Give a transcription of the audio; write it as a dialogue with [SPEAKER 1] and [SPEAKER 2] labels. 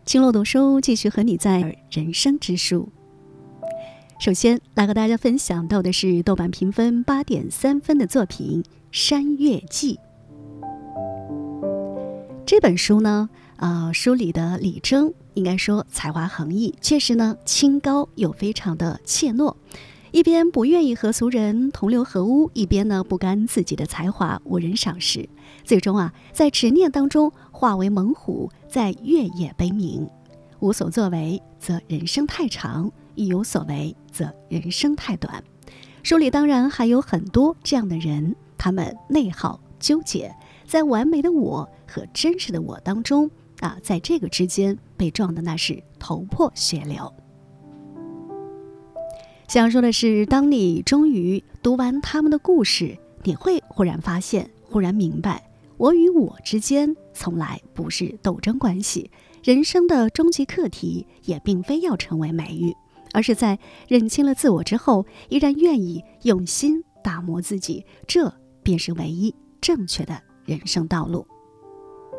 [SPEAKER 1] 青落读书继续和你在人生之书。首先来和大家分享到的是豆瓣评分8.3分的作品《山月记》。这本书呢，书里的李征应该说才华横溢，确实呢清高又非常的怯懦，一边不愿意和俗人同流合污，一边呢不甘自己的才华无人赏识，最终在执念当中化为猛虎，在月夜悲鸣。无所作为则人生太长，一有所为则人生太短。书里当然还有很多这样的人，他们内耗纠结，在完美的我和真实的我当中在这个之间被撞的那是头破血流。想说的是，当你终于读完他们的故事，你会忽然发现，忽然明白，我与我之间从来不是斗争关系，人生的终极课题也并非要成为美玉，而是在认清了自我之后，依然愿意用心打磨自己，这便是唯一正确的人生道路。